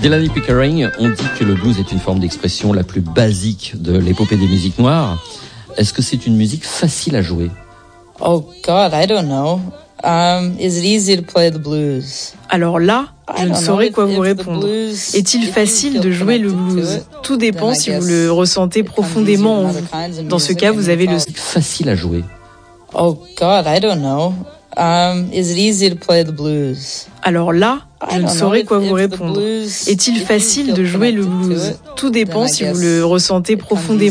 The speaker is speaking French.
Delaney Pickering, on dit que le blues est une forme d'expression la plus basique de l'épopée des musiques noires. Est-ce que c'est une musique facile à jouer? Oh God, I don't know. Is it easy to play the blues? Alors là, je ne saurais quoi vous répondre. Est-il facile de jouer le blues? Tout dépend si vous le ressentez profondément en vous. Dans ce cas, vous avez le... Facile à jouer. Oh God, I don't know. Is it easy to play the blues? Alors là, je ne saurais quoi vous répondre. Est-il facile de jouer le blues? Tout dépend si vous le ressentez profondément.